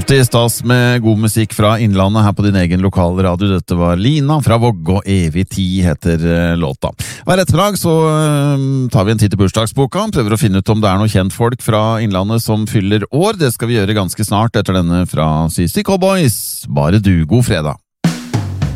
Alltid stas med god musikk fra Innlandet her på din egen lokale radio. Dette var Lina fra Vågå, Evig tid heter låta. Hver ettermiddag så tar vi en tid til bursdagsboka, prøver å finne ut om det er noen kjentfolk fra Innlandet som fyller år. Det skal vi gjøre ganske snart etter denne fra CC Cowboys. Bare du, god fredag.